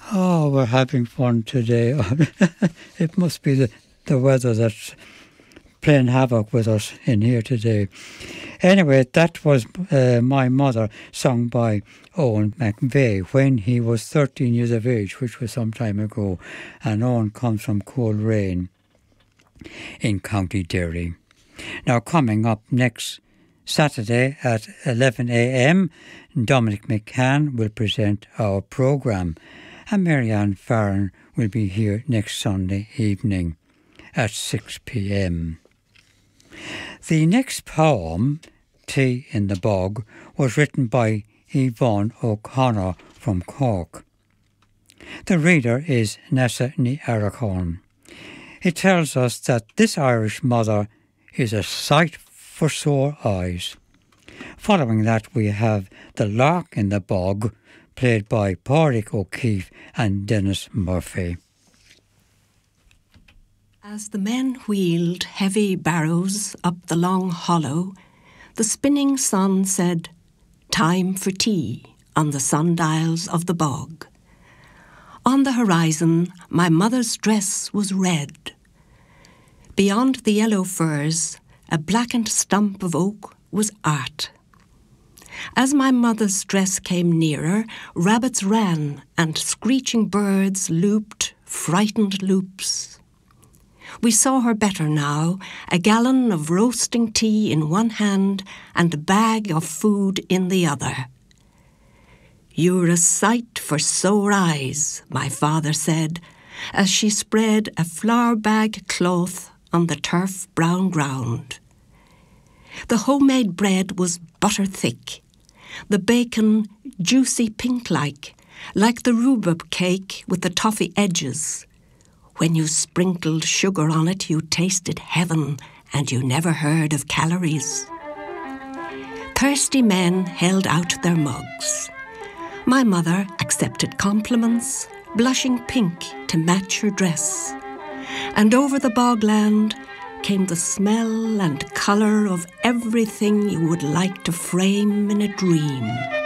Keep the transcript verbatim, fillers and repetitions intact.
Oh, we're having fun today. It must be the, the weather that's playing havoc with us in here today. Anyway, that was uh, My Mother, sung by Owen McVeigh when he was thirteen years of age, which was some time ago. And Owen comes from Coleraine in County Derry. Now, coming up next Saturday at eleven a.m, Dominic McCann will present our programme, and Marianne Farron will be here next Sunday evening at six p.m. The next poem, Tea in the Bog, was written by Yvonne O'Connor from Cork. The reader is Nessa Ní Aracorn. It tells us that this Irish mother is a sight for sore eyes. Following that, we have The Lark in the Bog, played by Pádraig O'Keeffe and Dennis Murphy. As the men wheeled heavy barrows up the long hollow, the spinning sun said, "Time for tea," on the sundials of the bog. On the horizon, my mother's dress was red. Beyond the yellow firs, a blackened stump of oak was art. As my mother's dress came nearer, rabbits ran and screeching birds looped frightened loops. We saw her better now, a gallon of roasting tea in one hand and a bag of food in the other. "You're a sight for sore eyes," my father said, as she spread a flour bag cloth on the turf-brown ground. The homemade bread was butter thick, the bacon juicy pink-like, like the rhubarb cake with the toffee edges. When you sprinkled sugar on it, you tasted heaven, and you never heard of calories. Thirsty men held out their mugs. My mother accepted compliments, blushing pink to match her dress. And over the bogland came the smell and colour of everything you would like to frame in a dream.